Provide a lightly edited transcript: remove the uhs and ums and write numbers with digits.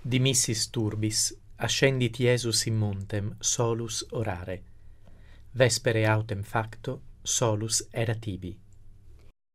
Dimissis turbis, ascendit Iesus in montem solus orare. Vespere autem facto solus era tibi.